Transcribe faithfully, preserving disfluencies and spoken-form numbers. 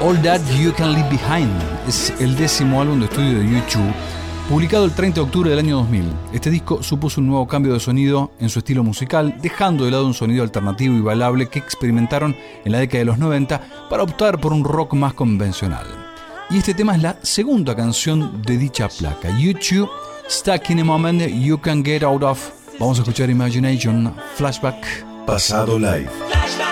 All That You Can Leave Behind es el décimo álbum de estudio de U dos, publicado el treinta de octubre del año dos mil. Este disco supuso un nuevo cambio de sonido en su estilo musical, dejando de lado un sonido alternativo y bailable que experimentaron en la década de los noventa para optar por un rock más convencional. Y este tema es la segunda canción de dicha placa, U dos, Stuck in a Moment You Can Get Out Of. Vamos a escuchar Imagination, Flashback. Pasado Live.